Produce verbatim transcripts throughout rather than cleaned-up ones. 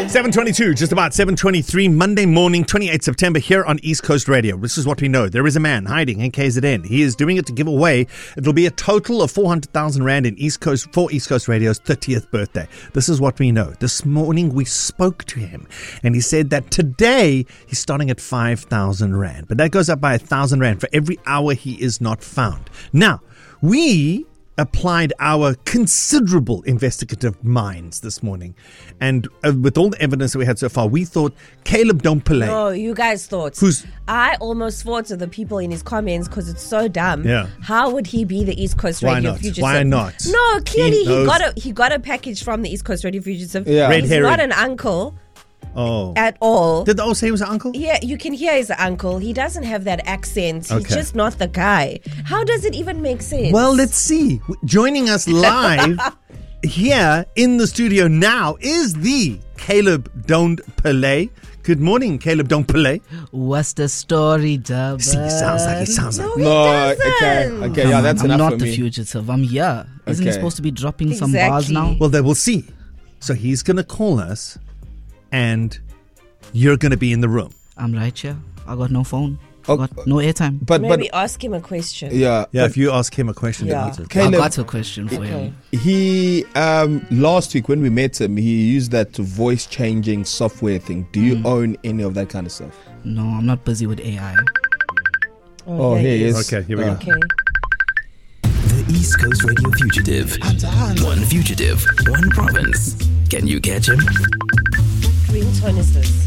seven twenty-two, just about seven twenty-three, Monday morning, twenty-eighth September, here on East Coast Radio. This is what we know. There is a man hiding in K Z N. He is doing it to give away. It'll be a total of four hundred thousand rand in East Coast for East Coast Radio's thirtieth birthday. This is what we know. This morning we spoke to him and he said that today he's starting at five thousand rand. But that goes up by one thousand rand for every hour he is not found. Now, we applied our considerable investigative minds this morning. And uh, with all the evidence that we had so far, we thought Caleb Dompele. No, you guys thought. Who's? I almost thought to the people in his comments because it's so dumb. Yeah. How would he be the East Coast Why Radio not? fugitive? Why not? No, clearly He he, knows- got a he got a package from the East Coast Radio fugitive. Yeah. Red He's herring. not an uncle Oh. at all. Did they all say he was an uncle? Yeah, you can hear his uncle. He doesn't have that accent. He's Okay. just not the guy. How does it even make sense? Well, let's see. Joining us live here in the studio now is the Caleb Dompele. Good morning, Caleb Dompele. What's the story, Dub? See, he sounds like he sounds no, like. he No, doesn't. okay, okay, yeah, that's I'm enough not for the me. fugitive. I'm here. Isn't he Okay. supposed to be dropping some bars Exactly. now? Well, they will see. So he's going to call us, and you're going to be in the room. I'm right here. I got no phone. Oh, I got no airtime. But Maybe but ask him a question. yeah, Yeah, but if you ask him a question, Yeah. he answers. I Caleb, got a question for him. he um last week when we met him, he used that voice changing software thing. Do you own any of that kind of stuff? No, I'm not busy with A I. Oh, there here he he is. Okay, here we Uh, go. Okay. The East Coast Radio Fugitive. One fugitive, one province. Can you catch him? Ringtone is this?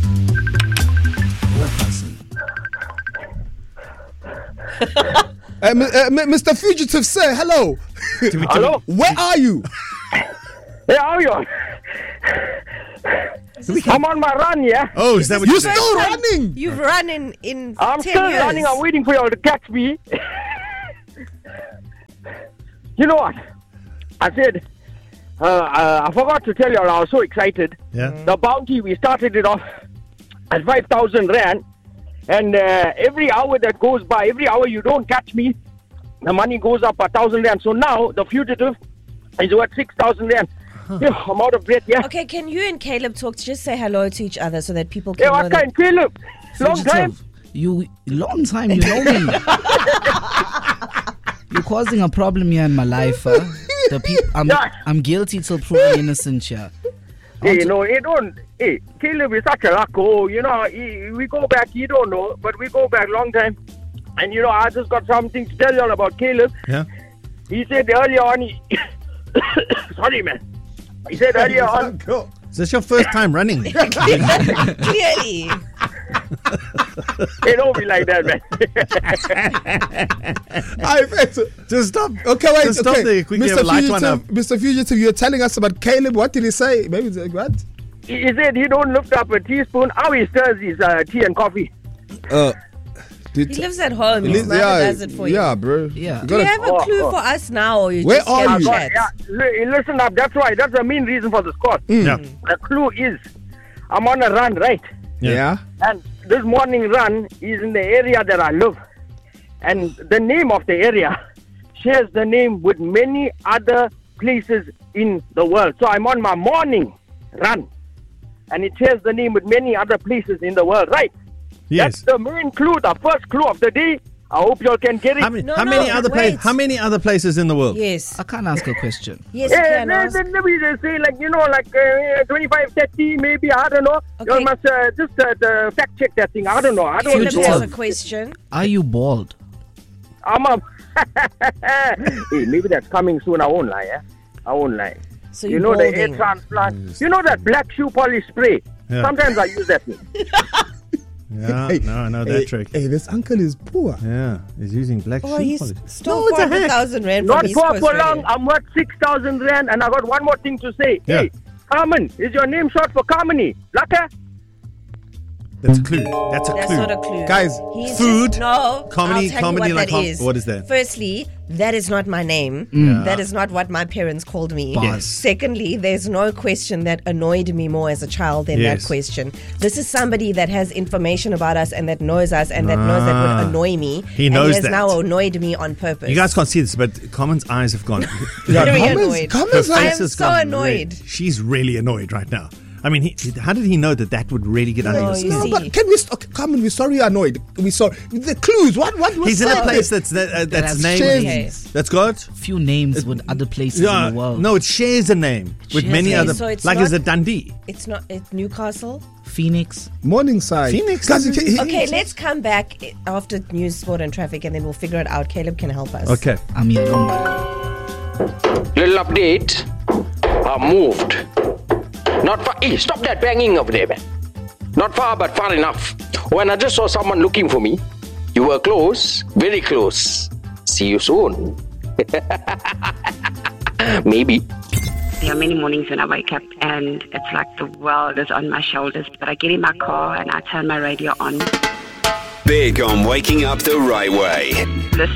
Uh, M- uh, M- Mister Fugitive, sir, hello. Hello? Where are you? Hey, how are you? I'm on my run, yeah? Oh, is that what You're you said? still running. You've run in, in I'm ten still years. running. I'm waiting for you all to catch me. You know what? I said, uh, uh, I forgot to tell you all, I was so excited. Yeah. The bounty, we started it off at five thousand rand. And uh, every hour that goes by, every hour you don't catch me, the money goes up a thousand rand. So now the fugitive is worth six thousand rand. Yeah, I'm out of breath, yeah. Okay, can you and Caleb talk? Just say hello to each other so that people can Hey, know what that. kind? Caleb? Long time? Fugitive. You long time, you know me. You're causing a problem here in my life. Huh? The peop- I'm Yeah. I'm guilty till proven innocent here. Hey, you know, he don't. Hey, Caleb is such a luck. Oh, you know, he, we go back. You don't know, but we go back long time. And you know, I just got something to tell you all about Caleb. Yeah. He said earlier on, he sorry, man. He said earlier on, Is this your first time running? Clearly. hey, don't be like that, man. I bet. Just stop. Okay, wait. Just stop okay. there. Quickly, Mister have a light one up. Fugitive, Mister Fugitive, you're telling us about Caleb. What did he say? Maybe it's like, what? he, he said he don't lift up a teaspoon. How he stirs his uh, tea and coffee. Uh, did He lives at home. His Li- mother yeah, does it for you. yeah, bro. Yeah. You Do you gotta- have a Oh, clue oh. for us now, or you Where just are here you? to God, chat? yeah, li- listen up. That's right. That's the main reason for this call. Yeah. The clue is I'm on a run, right? yeah. And this morning run is in the area that I live. And the name of the area shares the name with many other places in the world. So I'm on my morning run. And it shares the name with many other places in the world, right? Yes. That's the main clue, the first clue of the day. I hope you all can get it. How many, No, how no, many other wait. places? How many other places in the world? Yes. I can't ask a question. Yes, you Yeah, can let, ask. let, let me just say, like, you know, like uh, twenty-five, thirty, maybe, I don't know. Okay. You must uh, just uh, uh, fact check that thing. I don't know. I don't Caleb Fugitive. has know. a question. Are you bald? I'm a. Hey, maybe that's coming soon. I won't lie, yeah? I won't lie. So You you're know the hair balding. transplant. You know that black shoe polish spray? Yeah. Sometimes I use that thing. Yeah, Hey, no, I know that hey, trick. Hey, this uncle is poor. Yeah, he's using black Oh, shoe he's polish. stole No, it's four a hundred hack. thousand rand from Not East for, Coast for Radio. long. I'm worth six thousand rand, and I got one more thing to say. Yeah. Hey, Carmen, is your name short for Carmony? Laka? That's a clue. That's a That's clue. not a clue. Guys, He's food, just, no, comedy- I'll tell comedy you what like that com- is. what is that? Firstly, that is not my name. Yeah. That is not what my parents called me. Yes. Secondly, there's no question that annoyed me more as a child than Yes. that question. This is somebody that has information about us and that knows us and that knows that Ah. would annoy me. He and knows he has that. now annoyed me on purpose. You guys can't see this, but Carmen's eyes have gone. Very Carmen's- annoyed. Carmen's I like- am Face has so gone annoyed. red. She's really annoyed right now. I mean, he, how did he know that that would really get under No, your you skin? see. But can we? Okay, come on, we're sorry, annoyed. We sorry. The clues. What? What? What's He's in a that? place that's that, uh, that's has named. shares. That's got. Few names with other places Yeah, in the world. no, it shares a name with shares many a name. other. So it's like not- is it Dundee? It's not. It's Newcastle. Phoenix. Morningside. Phoenix. Guys, he- he- Okay, let's come back after news, sport, and traffic, and then we'll figure it out. Caleb can help us. Okay. I'm here, don't worry. Little update. I moved. Not far. Hey, stop that banging over there, man. Not far, but far enough. When I just saw someone looking for me, you were close, very close. See you soon. Maybe. There are many mornings when I wake up and it's like the world is on my shoulders. But I get in my car and I turn my radio on. Big on waking up the right way. This